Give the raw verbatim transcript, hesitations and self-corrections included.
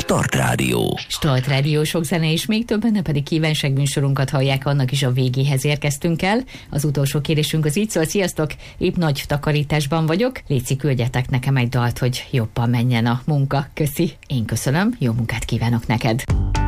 Start Rádió. Start Rádió, sok zene és még többen, pedig kívánság műsorunkat hallják, annak is a végéhez érkeztünk el. Az utolsó kérésünk az így szól: sziasztok, épp nagy takarításban vagyok, léci, küldjetek nekem egy dalt, hogy jobban menjen a munka. Köszi, én köszönöm, jó munkát kívánok neked.